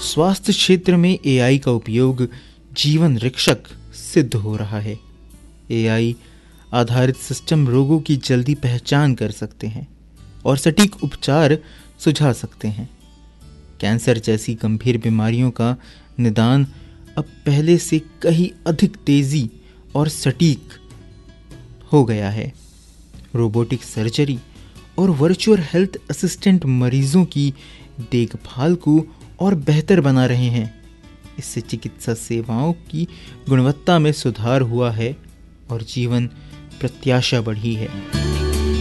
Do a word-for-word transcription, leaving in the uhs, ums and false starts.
स्वास्थ्य क्षेत्र में एआई का उपयोग जीवन रक्षक सिद्ध हो रहा है। एआई आधारित सिस्टम रोगों की जल्दी पहचान कर सकते हैं और सटीक उपचार सुझा सकते हैं। कैंसर जैसी गंभीर बीमारियों का निदान अब पहले से कहीं अधिक तेजी और सटीक हो गया है। रोबोटिक सर्जरी और वर्चुअल हेल्थ असिस्टेंट मरीजों की देखभाल को और बेहतर बना रहे हैं। इससे चिकित्सा सेवाओं की गुणवत्ता में सुधार हुआ है और जीवन प्रत्याशा बढ़ी है।